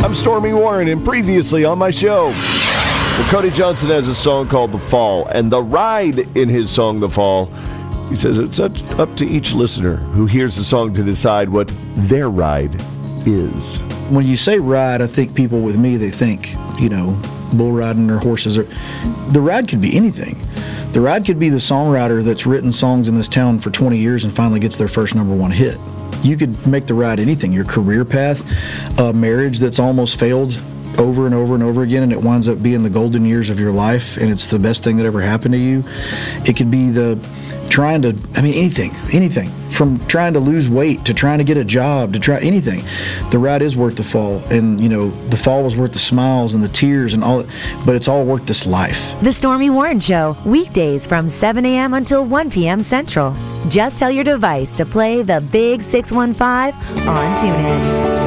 I'm Stormy Warren, and previously on my show, well, Cody Johnson has a song called The Fall, and the ride in his song, The Fall, he says it's up to each listener who hears the song to decide what their ride is. When you say ride, I think people with me, they think, bull riding or horses. The ride could be anything. The ride could be the songwriter that's written songs in this town for 20 years and finally gets their first number one hit. You could make the ride anything. Your career path, a marriage that's almost failed over and over and over again, and it winds up being the golden years of your life, and it's the best thing that ever happened to you. It could be anything from trying to lose weight to trying to get a job to try anything. The ride is worth the fall, and the fall was worth the smiles and the tears and all, but it's all worth this life. The Stormy Warren Show, weekdays from 7 a.m. until 1 p.m. Central. Just tell your device to play the Big 615 on TuneIn.